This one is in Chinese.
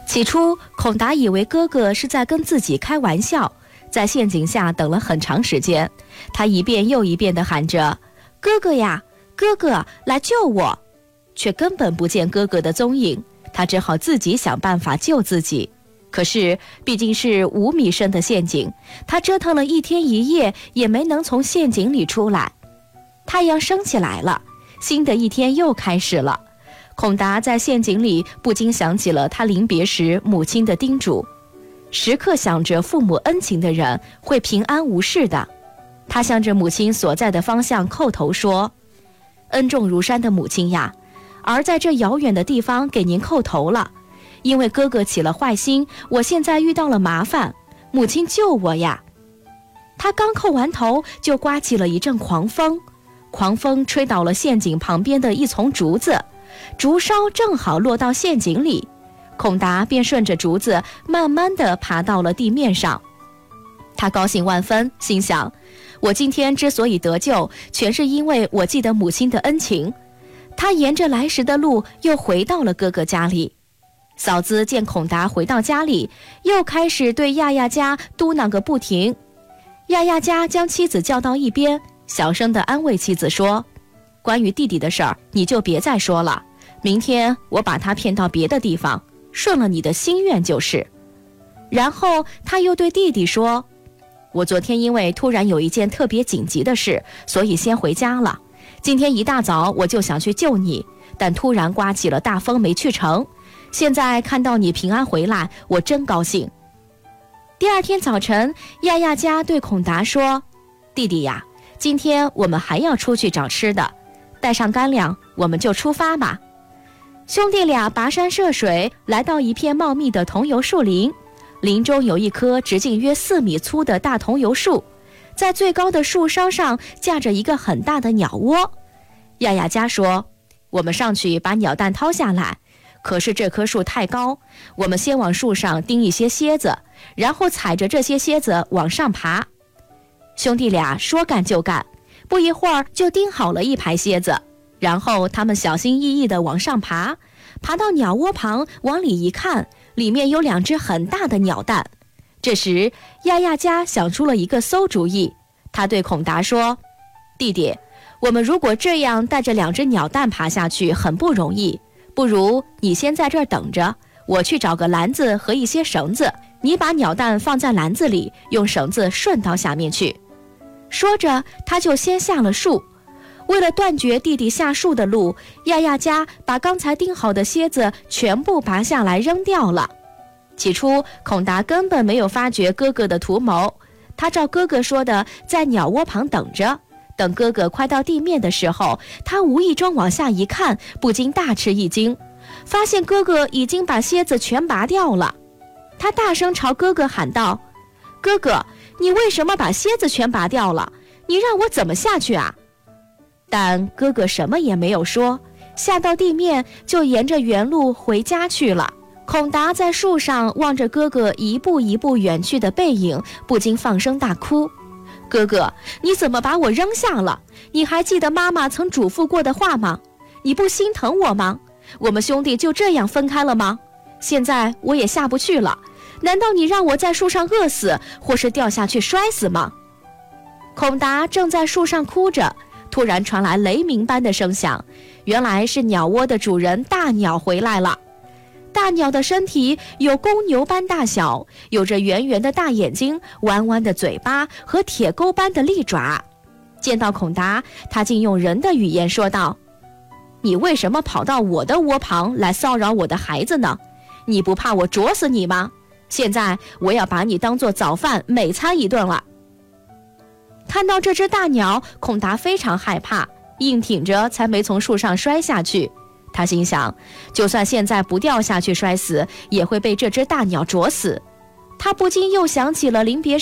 起初，孔达以为哥哥是在跟自己开玩笑，在陷阱下等了很长时间，他一遍又一遍地喊着：“哥哥呀，哥哥，来救我！”却根本不见哥哥的踪影，他只好自己想办法救自己。可是毕竟是5米深的陷阱，他折腾了1天1夜也没能从陷阱里出来。太阳升起来了，新的一天又开始了。孔达在陷阱里不禁想起了他临别时母亲的叮嘱：时刻想着父母恩情的人会平安无事的。他向着母亲所在的方向叩头说：“恩重如山的母亲呀，儿在这遥远的地方给您叩头了。因为哥哥起了坏心，我现在遇到了麻烦，母亲救我呀。”他刚叩完头，就刮起了一阵狂风，狂风吹倒了陷阱旁边的一丛竹子，竹梢正好落到陷阱里，孔达便顺着竹子慢慢地爬到了地面上。他高兴万分，心想：我今天之所以得救，全是因为我记得母亲的恩情。他沿着来时的路又回到了哥哥家里。嫂子见孔达回到家里，又开始对亚亚家嘟囔个不停。亚亚家将妻子叫到一边，小声地安慰妻子说：“关于弟弟的事儿，你就别再说了。明天我把他骗到别的地方，顺了你的心愿就是。”然后他又对弟弟说：“我昨天因为突然有一件特别紧急的事，所以先回家了。今天一大早我就想去救你，但突然刮起了大风，没去成。现在看到你平安回来，我真高兴。”第二天早晨，亚亚家对孔达说：“弟弟呀，今天我们还要出去找吃的，带上干粮，我们就出发吧。”兄弟俩跋山涉水，来到一片茂密的桐油树林，林中有一棵直径约4米粗的大桐油树，在最高的树梢上架着一个很大的鸟窝。亚亚家说：“我们上去把鸟蛋掏下来，可是这棵树太高，我们先往树上钉一些楔子，然后踩着这些楔子往上爬。”兄弟俩说干就干，不一会儿就钉好了一排楔子，然后他们小心翼翼地往上爬，爬到鸟窝旁，往里一看，里面有2只很大的鸟蛋。这时亚亚家想出了一个馊主意，他对孔达说：“弟弟，我们如果这样带着2只鸟蛋爬下去很不容易，不如你先在这儿等着，我去找个篮子和一些绳子，你把鸟蛋放在篮子里，用绳子顺到下面去。”说着他就先下了树。为了断绝弟弟下树的路，亚亚家把刚才钉好的楔子全部拔下来扔掉了。起初孔达根本没有发觉哥哥的图谋，他照哥哥说的在鸟窝旁等着，等哥哥快到地面的时候，他无意中往下一看，不禁大吃一惊，发现哥哥已经把楔子全拔掉了。他大声朝哥哥喊道：“哥哥，你为什么把楔子全拔掉了？你让我怎么下去啊？”但哥哥什么也没有说，下到地面就沿着原路回家去了。孔达在树上望着哥哥一步一步远去的背影，不禁放声大哭：“哥哥，你怎么把我扔下了？你还记得妈妈曾嘱咐过的话吗？你不心疼我吗？我们兄弟就这样分开了吗？现在我也下不去了，难道你让我在树上饿死，或是掉下去摔死吗？”孔达正在树上哭着，突然传来雷鸣般的声响，原来是鸟窝的主人大鸟回来了。大鸟的身体有公牛般大小，有着圆圆的大眼睛、弯弯的嘴巴和铁钩般的利爪。见到孔达，他竟用人的语言说道：“你为什么跑到我的窝旁来骚扰我的孩子呢？你不怕我啄死你吗？现在我要把你当作早饭美餐一顿了。”看到这只大鸟，孔达非常害怕，硬挺着才没从树上摔下去。他心想，就算现在不掉下去摔死，也会被这只大鸟啄死。他不禁又想起了临别